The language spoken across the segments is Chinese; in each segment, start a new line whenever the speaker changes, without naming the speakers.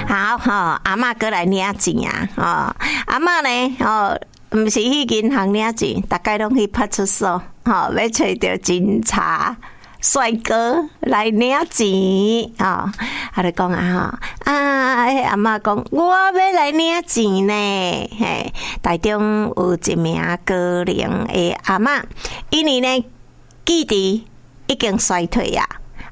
好阿嬷过来领钱啊！阿嬷呢毋是去银行领钱，大概拢去派出所要找着警察帅哥来领钱啊！就讲阿嬷讲，我要来领钱呢。嘿，台中有一名高龄的阿嬷，因为呢记忆已经衰退啊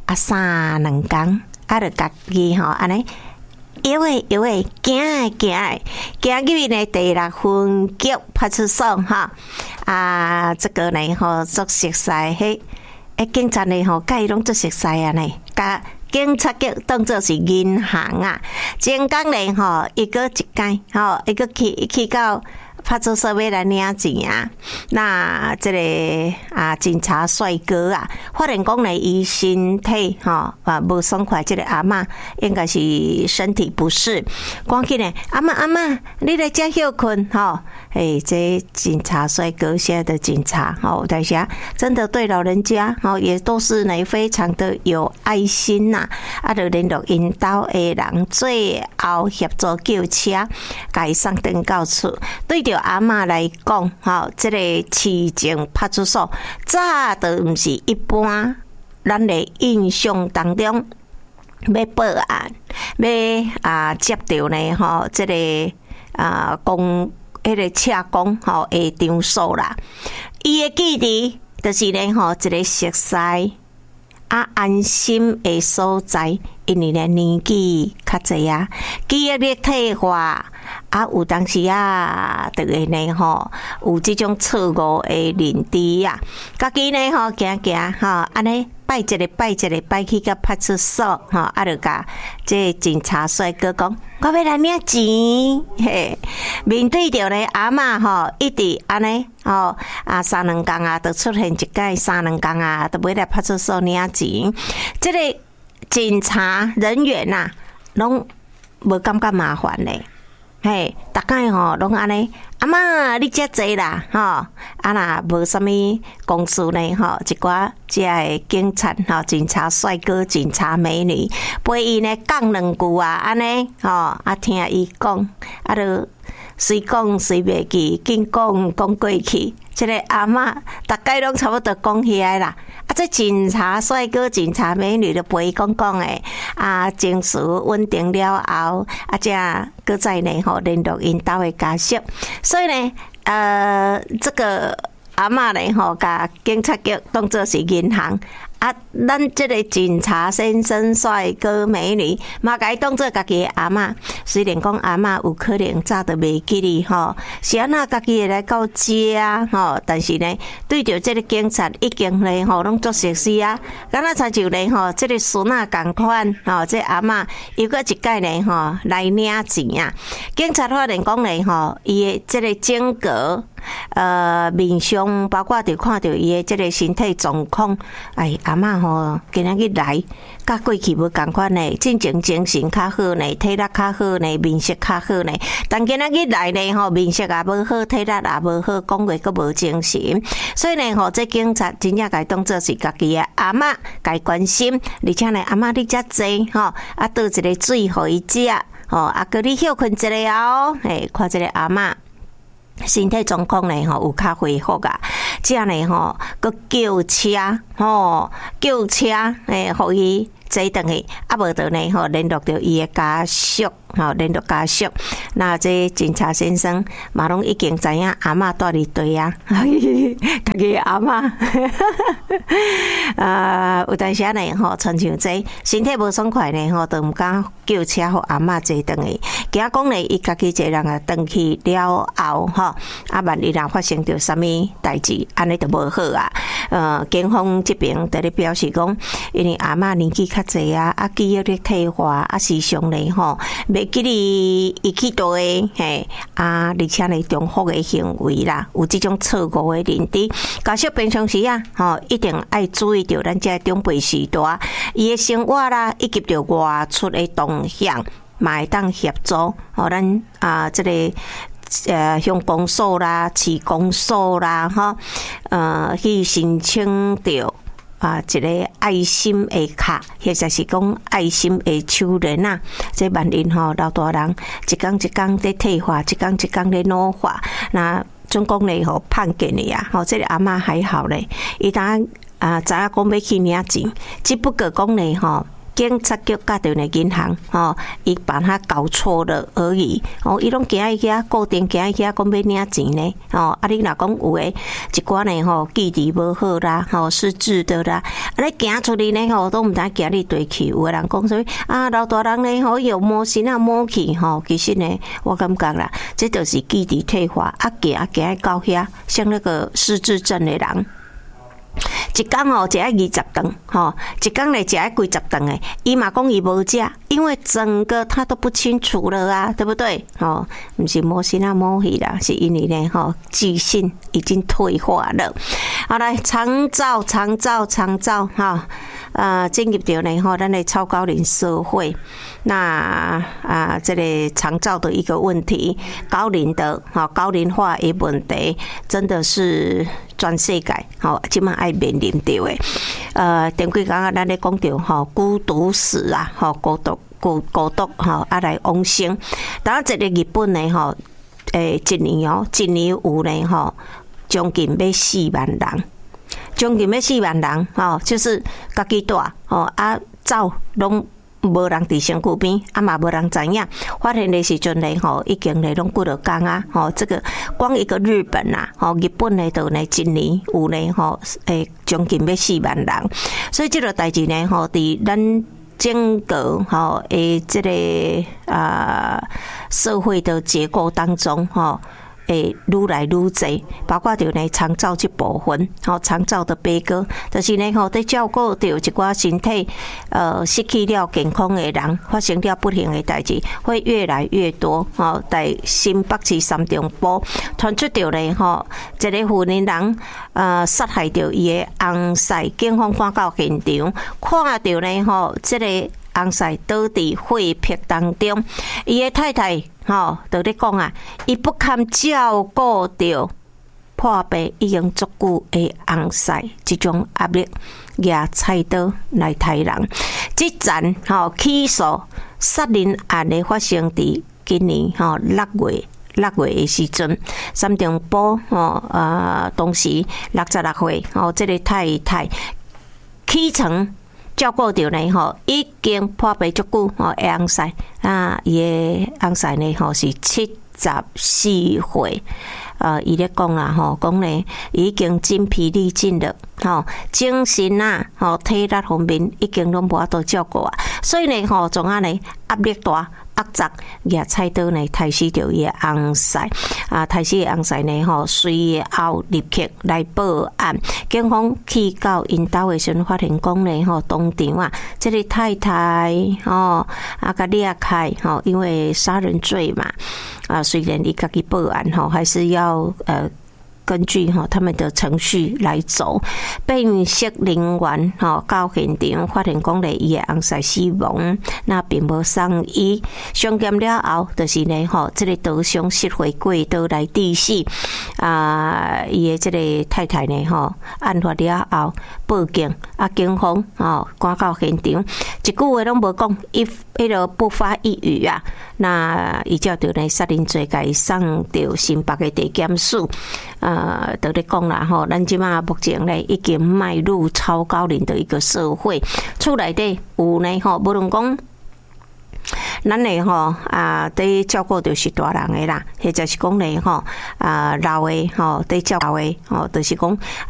，3-2天，就家己安尼。摇诶，行去呢第6分局派出所这个呢做熟悉迄警察呢甲伊拢做熟悉啊呢，甲警察局当作是银行啊。前工呢伊个一间伊个去到派出所要来领钱啊。那这个警察帅哥啊，发现讲呢伊身体无爽快，这个阿嬷应该是身体不适，赶紧呢阿嬷你来遮休困这警察帅哥现在的警察但是真的对老人家也都是呢非常的有爱心呐就联络因兜的人，最后协助叫车甲伊送登到厝。对着阿嬷来讲这个市政派出所早就毋是一般咱的印象当中要报案要接到呢这个公迄个车公的场所啦。伊的记忆就是呢一个熟悉安心的所在，因为呢年纪较济记忆力退化有当时就会呢有这种错误的认知家己呢行安尼拜一个拜去到派出所就甲这警察帅哥讲，我要来领钱。嘿，面对着呢阿嬷一直安尼3-2天就出现一届3-2天就要来派出所领钱。这个警察人员拢无感觉麻烦呢。嘿，大概拢安尼，阿嬷你遮济啦若无啥物公司呢一寡遮的警察警察帅哥、警察美女陪伊呢讲2句安尼听伊讲就随讲随袂记，紧讲过去。这个阿嬷大概拢差不多讲起来啦。这警察帅哥、警察美女就陪伊讲诶情绪稳定了后这搁再呢联络因兜的家属。所以呢这个阿嬷呢甲警察局当作是银行咱这个警察先生、帅哥、美女嘛甲伊当作家己的阿嬷。虽然讲阿嬷有可能早就袂记哩是安那家己会来到遮但是呢对着这个警察已经呢拢做熟悉敢若亲像呢这个孙共款这阿嬷又搁一届呢来领钱警察发现讲呢伊的这个整个面相，包括着看着伊的这个身体状况，阿嬷今仔日来，甲过去无共款呢，进前精神较好呢，体力较好呢，面色较好呢。但今仔日来呢，面色也无好，体力也无好，讲话阁无精神。所以呢，这警察真正甲伊当作是家己的阿嬷，甲伊关心，而且呢，阿嬷你遮济倒一个水互伊食搁你休困一下看这个阿嬷身体状况呢有较恢复这呢搁叫车互伊坐转去无就呢联络到伊的家属联络家属。那这警察先生嘛拢已经知影阿嬷住伫对家己阿嬷有当时呢亲像这身体无爽快呢就毋敢叫车互阿嬷坐转去，惊讲呢伊家己一个人转去了后万一若发生着啥物代志，安尼就无好警方这边在咧表示讲，因为阿嬷年纪较济记忆力退化时常呢袂记哩伊去倒诶而且呢重复的行为啦，有这种错误的认知。家属平常时一定爱注意到咱这长辈时代伊的生活啦，以及着外出的动向，嘛会当协助咱这个乡公所啦、市公所啦去申请着一个爱心的卡，或者是讲爱心的手人啊，这万因老大人一天一天在退化，一天一天在老化，那总共呢判给你啊，这个阿嬷还好咧，伊当知影讲要去领钱，只不过讲呢警察局甲着呢银行伊把它搞错了而已伊拢行去遐固定行去遐讲要领钱呢你若讲有诶一寡呢记忆无好啦失智的啦你行出去呢都毋知行你对去，有诶人讲说老大人呢有摸身啊摸去其实呢我感觉啦，这就是记忆退化行到遐像那个失智症的人。一天食20顿一天来食几十顿诶，伊嘛讲伊无食，因为整个他都不清楚了啊，对不对？不是摸心啊摸去啦，是因为呢记性已经退化了。好来，长照进入到呢咱的超高龄社会，那这个长照的一个问题，高龄化的问题，真的是全世界即马爱面临到的。前几工咱咧讲到孤独死啊，孤独来往生。当然，这个日本呢一年有呢将近要4万人。将近要4万人就是家己住走拢无人伫身躯边，嘛无人知影。发现的时阵呢已经呢拢几落工啊这个光一个日本啊日本呢就呢一年有呢将近要4万人，所以这个代志呢伫咱整个这个社会的结构当中愈来愈侪，包括着呢长照这部分，长照的悲歌，就是呢在照顾着一寡身体失去了健康的人，发生了不幸的代志，会越来越多。在新北市三重埔传出着呢一个妇人杀害着伊的翁婿，警方赶到现场，看到呢这个翁婿倒伫血泊当中，伊的太太就咧讲啊，伊不堪照顾着破病已经足久的翁婿，这种压力，拿菜刀来杀人。这站起诉杀人案的发生伫今年6月的时阵，三重埔当时66岁这个太太起床。照顾着呢已经破病足久翁婿伊的翁婿呢是74岁，伊咧讲啦讲呢已经精疲力尽了精神体力方面已经拢无法度照顾啊，所以呢总呢压力大。压榨拿菜刀呢，杀死着伊的翁婿杀死翁婿呢随后立刻来报案，警方去到因兜的时阵，发现讲呢当场这个太太甲裂开因为杀人罪嘛虽然伊家己报案还是要根据他们的程序来走，辨识人员到现场发现讲咧伊的翁婿死亡，那并无送医。上检了后，就是呢这个刀伤失回过刀来致死。伊的这个太太呢案发了后报警，警方赶到现场，一句话拢无讲，迄个不发一语啊。那伊照着呢杀人罪，甲伊送到新北的地检署。就咧讲啦咱即马目前呢已经迈入超高龄的一个社会，厝内底有呢无论讲咱呢在照顾着是大人的啦，或者是讲呢老的在照顾的就是讲